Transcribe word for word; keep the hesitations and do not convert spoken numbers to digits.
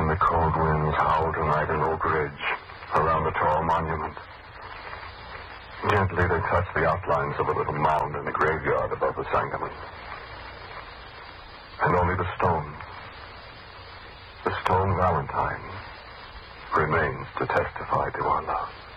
and the cold winds howl tonight in Oak Ridge, around the tall monument. Gently they touch the outlines of a little mound in the graveyard above the Sangamon. And only the stone, the stone Valentine, remains to testify to our love.